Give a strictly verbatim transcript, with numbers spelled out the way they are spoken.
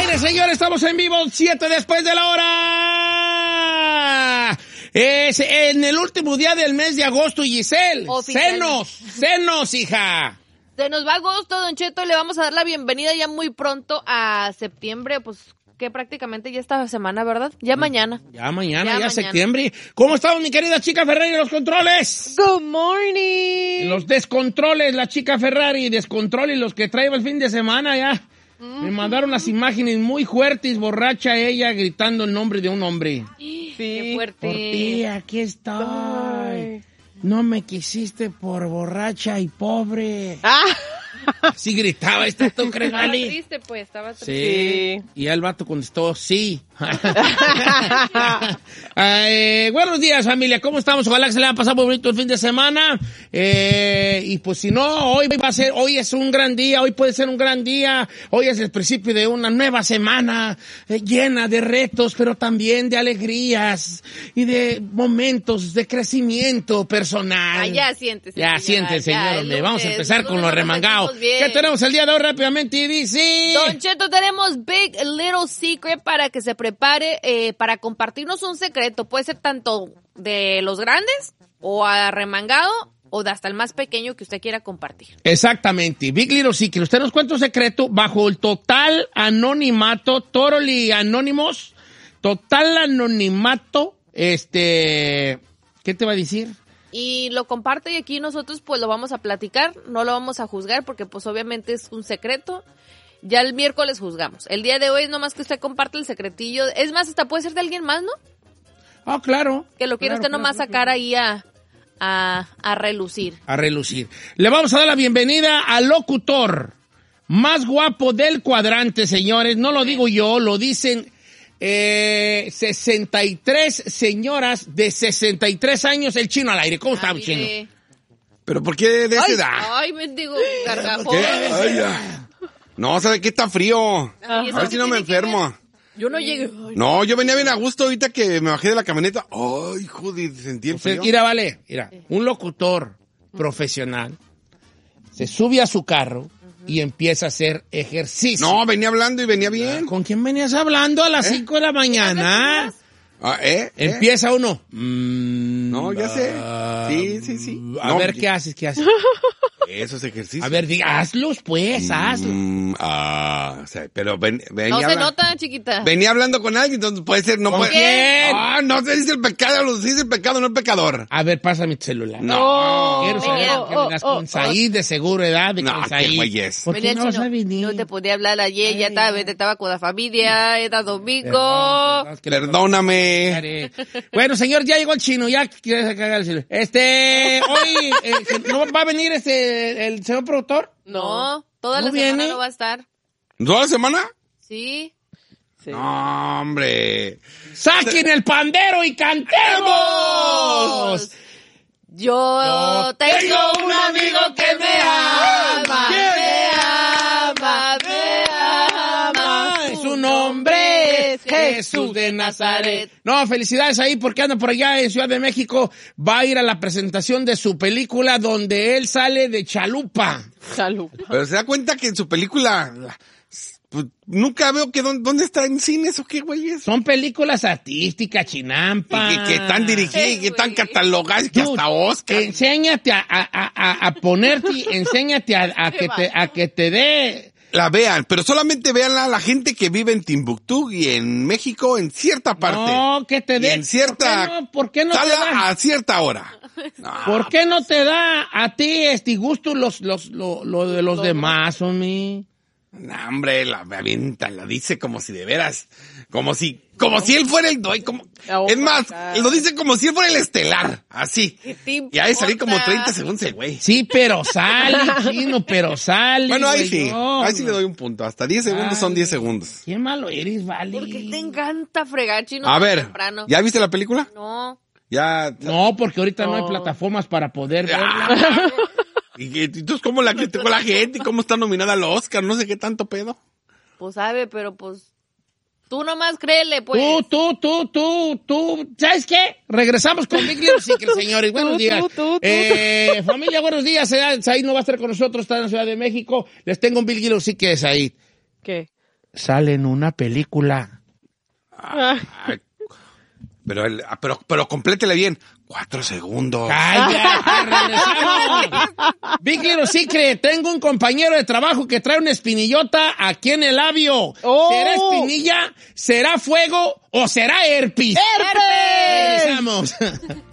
aire, señores, estamos en vivo, siete después de la hora. Es en el último día del mes de agosto, Giselle. Senos, senos, hija. Se nos va agosto, Don Cheto, y le vamos a dar la bienvenida ya muy pronto a septiembre, pues que prácticamente ya esta semana, ¿verdad? Ya mañana. Ya mañana, ya, ya mañana. septiembre. ¿Cómo estamos, mi querida chica Ferrari, en los controles? Good morning. Los descontroles, la chica Ferrari, descontrol y los que trae el fin de semana ya. Mm-hmm. Me mandaron las imágenes muy fuertes, borracha ella gritando el nombre de un hombre. Sí. Qué fuerte. Por ti, aquí estoy. Ay. No me quisiste por borracha y pobre. Ah. Sí gritaba esta, ¿tú crees, Estaba triste, pues, estaba triste. Sí. Y el vato contestó, sí. eh, buenos días, familia, ¿cómo estamos? Ojalá que se le haya pasado bonito el fin de semana. Eh, y pues si no, hoy va a ser, hoy es un gran día, hoy puede ser un gran día. Hoy es el principio de una nueva semana eh, llena de retos, pero también de alegrías y de momentos de crecimiento personal. Ah, ya siéntese. Ya siéntese, señor. Ya, vamos a empezar con los remangados. ¿Qué tenemos el día de hoy rápidamente? Y dice... Don Cheto, tenemos Big Little Secret para que se prepare eh, para compartirnos un secreto. Puede ser tanto de los grandes o arremangado o de hasta el más pequeño que usted quiera compartir. Exactamente. Big Little Secret. Usted nos cuenta un secreto bajo el total anonimato, totally anónimos, total anonimato, este... ¿Qué te va a decir? Y lo comparte y aquí nosotros pues lo vamos a platicar, no lo vamos a juzgar porque pues obviamente es un secreto. Ya el miércoles juzgamos. El día de hoy es nomás que usted comparte el secretillo. Es más, hasta puede ser de alguien más, ¿no? Ah, oh, claro. Que lo quiere claro, usted nomás claro, sacar claro. ahí a, a, a relucir. A relucir. Le vamos a dar la bienvenida al locutor más guapo del cuadrante, señores. No lo digo yo, lo dicen... Eh, sesenta y tres señoras de sesenta y tres años, el chino al aire. ¿Cómo está, el chino? ¿Pero por qué de esa ay, edad? Ay, mendigo gargajón. Ay, ya. No, ¿sabe qué? Está frío. Ay, a ver si no me enfermo. Yo no llegué. Ay, no, yo venía bien a gusto ahorita que me bajé de la camioneta. Ay, joder, sentí el frío. Mira, vale, mira, un locutor profesional se sube a su carro y empieza a hacer ejercicio. No, venía hablando y venía bien. ¿Con quién venías hablando a las ¿Eh? cinco de la mañana? Ah, ¿eh? Empieza ¿Eh? uno. Mm, no, ya sé. Sí, sí, sí. A no, ver, ¿qué haces? ¿Qué haces? Eso es ejercicio. A ver, diga, hazlos, pues, hazlos. Mm, ah, o sea, pero ven, venía no se habla... nota, chiquita. Venía hablando con alguien, entonces puede ser, no ¿Con puede. quién? Ah, no se dice el pecado, lo dice el pecado, no el pecador. A ver, pásame tu celular. No. Quiero saber Oh, que oh, vengas oh, con Said de seguro edad. De No, con qué Said. güey es. ¿Por qué Venía no vas chino. a venir? No te podía hablar ayer, ya estaba, estaba con la familia, era domingo. Perdón, perdón, que Perdóname. Bueno, señor, ya llegó el chino, ya quiere sacar el celular. Este, hoy, eh, ¿no va a venir este, el señor productor? No, toda ¿No la viene? semana no va a estar. ¿Toda la semana? Sí. Sí. No, hombre. ¡Saquen el pandero y cantemos! Yo No tengo un amigo que me ama, me ama, me ama. Su nombre es Jesús de Nazaret. No, felicidades ahí porque anda por allá en Ciudad de México. Va a ir a la presentación de su película donde él sale de chalupa. Salud. Pero se da cuenta que en su película, pues, nunca veo que dónde, dónde está en cines o qué güey es. Son películas artísticas, chinampa. Y que, que tan dirigidas y que tan catalogadas que Dude, hasta Oscar. Enséñate a, a, a, a ponerte, enséñate a, a que te, a que te dé... La vean, pero solamente veanla a la gente que vive en Timbuktu y en México en cierta parte. No, que te Y dé... en cierta... ¿Por qué no, ¿por qué no te sala da? a cierta hora. No, ¿Por qué no te da a ti este gusto los, los, lo, lo de los demás, homie? no, hombre, la avienta, la dice como si de veras, como si, como si él fuera el doy, como, Oh, es más, God. lo dice como si él fuera el estelar, así. ¿Qué te Y hay de salir como importa? treinta segundos el güey. Sí, pero sale, chino, pero sale. Bueno, ahí güey, sí, no, ahí sí le doy un punto. Hasta diez segundos son diez segundos. Qué malo eres, vale. ¿Por qué te encanta fregar, chino? A tan ver, temprano? ¿ya viste la película? No. Ya. No, porque ahorita no, hay No. plataformas para poder verla. Ah, ¿Y qué- entonces cómo la criticó la gente? ¿Y cómo está nominada al Oscar? No sé qué tanto pedo. Pues sabe, pero pues... Tú nomás créele, pues. Tú, tú, tú, tú, tú, ¿sabes qué? Regresamos con Big Little Secret, señores. Buenos Tú, días. tú, tú, tú. Eh, familia, buenos días. Said no va a estar con nosotros, está en la Ciudad de México. Les tengo un Big Little Secret, Said. ¿Qué? sale en una película. Ay, pero, el, pero, pero complétele bien. Cuatro segundos. ¡Cállate, regresamos! Big Little Secret, tengo un compañero de trabajo que trae una espinillota aquí en el labio. Oh. ¿Será espinilla? ¿Será fuego? ¿O será herpes? ¡Herpes! Regresamos.